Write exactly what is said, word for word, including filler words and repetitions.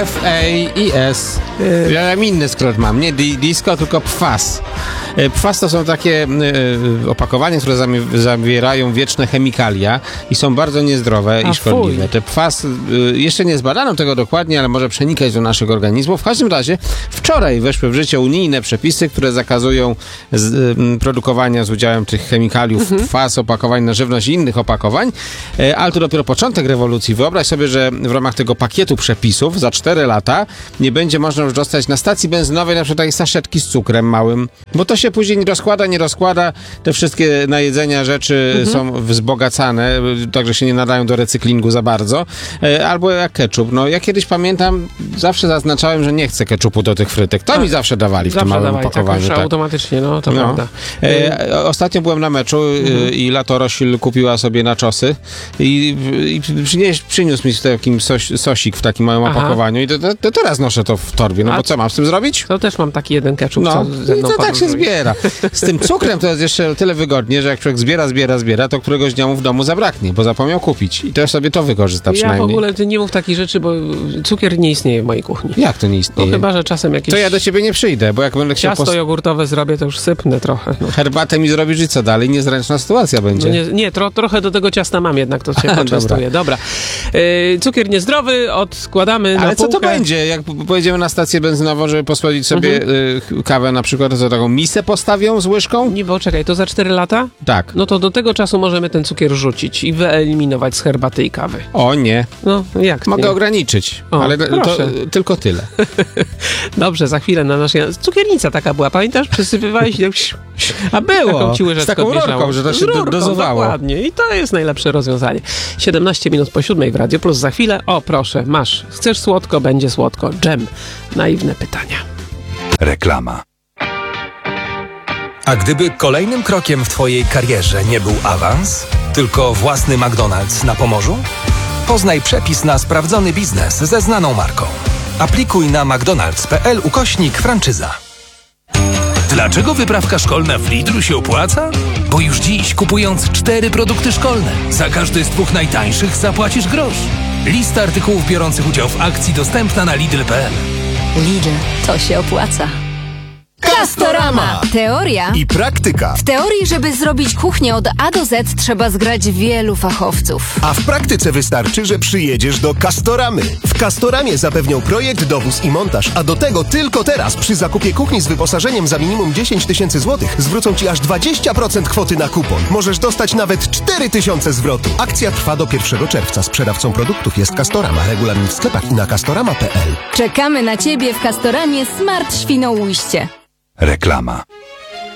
F A I S. Ja inny skrót mam, nie di- disco, tylko P F A S. P F A S to są takie y, opakowania, które zami- zawierają wieczne chemikalia i są bardzo niezdrowe A i szkodliwe. fuj. Te P F A S, y, jeszcze nie zbadano tego dokładnie, ale może przenikać do naszych organizmów. W każdym razie wczoraj weszły w życie unijne przepisy, które zakazują z, y, produkowania z udziałem tych chemikaliów mhm. P F A S, opakowań na żywność i innych opakowań, y, ale to dopiero początek rewolucji. Wyobraź sobie, że w ramach tego pakietu przepisów za cztery lata nie będzie można już dostać na stacji benzynowej na przykład takiej saszetki z cukrem małym, bo to się później nie rozkłada, nie rozkłada. Te wszystkie na jedzenia rzeczy mhm. są wzbogacane, także się nie nadają do recyklingu za bardzo. E, albo jak ketchup. No ja kiedyś pamiętam, zawsze zaznaczałem, że nie chcę ketchupu do tych frytek. To A, mi zawsze dawali w tym małym dawali, opakowaniu. Tak, tak. automatycznie, no to no. prawda. E, ostatnio byłem na meczu mhm. i Lato Rosil kupiła sobie naczosy i, i przynieś, przyniósł mi takim sos, sosik w takim małym Aha. opakowaniu i to, to, to teraz noszę to w torbie. No A bo co mam z tym zrobić? To też mam taki jeden ketchup, no, co ze mną i to tak się zbiera. Z tym cukrem to jest jeszcze o tyle wygodnie, że jak człowiek zbiera, zbiera, zbiera, to któregoś dnia mu w domu zabraknie, bo zapomniał kupić. I też sobie to wykorzysta przynajmniej. Ja w ogóle ty nie mów takich rzeczy, bo cukier nie istnieje w mojej kuchni. Jak to nie istnieje? No chyba, że czasem jakieś... To ja do ciebie nie przyjdę, bo jak będę chciał... Ciasto pos... jogurtowe zrobię, to już sypnę trochę. No. Herbatę mi zrobisz i co dalej? Niezręczna sytuacja będzie. No nie, nie tro, trochę do tego ciasta mam jednak, to się poczęstuję. Dobra. Yy, cukier niezdrowy, odkładamy Ale na co półkę. to będzie? Jak pojedziemy na stację benzynową, żeby posłodzić sobie mhm. y, kawę na przykład, to co, taką misę postawią z łyżką? Nie, bo czekaj, to za cztery lata? Tak. No to do tego czasu możemy ten cukier rzucić i wyeliminować z herbaty i kawy. O nie. No, jak Mogę nie? ograniczyć, O, ale to, tylko tyle. Dobrze, za chwilę na naszej... Cukiernica taka była, pamiętasz? Przesypywałeś i... A było! Taką ci łyżeczkę z taką odbierzało. rurką, że to się rurką, dozowało. Dokładnie. I to jest najlepsze rozwiązanie. siedemnaście minut po siódmej w Radio Plus. Za chwilę, o proszę, masz. Chcesz słodko, będzie słodko. Dżem. Naiwne pytania. Reklama. A gdyby kolejnym krokiem w twojej karierze nie był awans, tylko własny McDonald's na Pomorzu? Poznaj przepis na sprawdzony biznes ze znaną marką. Aplikuj na mcdonalds kropka p l ukośnik franczyza. Dlaczego wyprawka szkolna w Lidlu się opłaca? Bo już dziś, kupując cztery produkty szkolne, za każdy z dwóch najtańszych zapłacisz grosz. Lista artykułów biorących udział w akcji dostępna na lidl kropka p l. Lidl, to się opłaca. Castorama! Teoria i praktyka. W teorii, żeby zrobić kuchnię od A do Z, trzeba zgrać wielu fachowców. A w praktyce wystarczy, że przyjedziesz do Castoramy. W Castoramie zapewnią projekt, dowóz i montaż, a do tego tylko teraz przy zakupie kuchni z wyposażeniem za minimum dziesięć tysięcy złotych zwrócą Ci aż dwadzieścia procent kwoty na kupon. Możesz dostać nawet cztery tysiące zwrotu. Akcja trwa do pierwszego czerwca. Sprzedawcą produktów jest Castorama. Regulamin w sklepach i na castorama kropka p l. Czekamy na Ciebie w Castoramie Smart Świnoujście. Reklama.